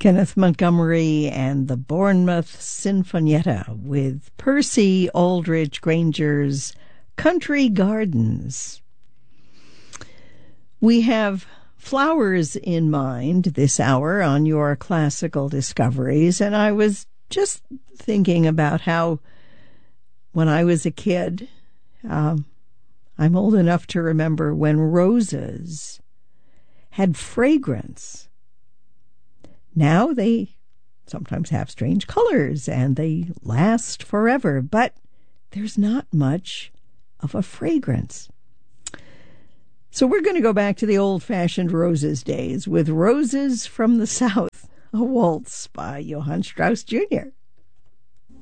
Kenneth Montgomery and the Bournemouth Sinfonietta with Percy Aldridge Granger's Country Gardens. We have flowers in mind this hour on your classical discoveries, and I was just thinking about how when I was a kid, I'm old enough to remember when roses had fragrance. Now they sometimes have strange colors and they last forever, but there's not much of a fragrance. So we're going to go back to the old-fashioned roses days with Roses from the South, a waltz by Johann Strauss Jr.